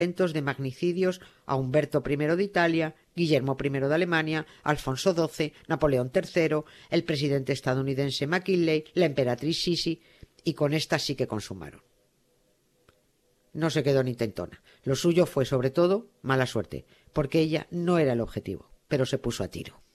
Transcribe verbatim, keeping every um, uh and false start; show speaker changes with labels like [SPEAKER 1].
[SPEAKER 1] intentos de magnicidios a Humberto primero de Italia, Guillermo primero de Alemania, Alfonso doce, Napoleón tercero, el presidente estadounidense McKinley, la emperatriz Sisi, y con esta sí que consumaron. No se quedó ni intentona. Lo suyo fue, sobre todo, mala suerte, porque ella no era el objetivo, pero se puso a tiro.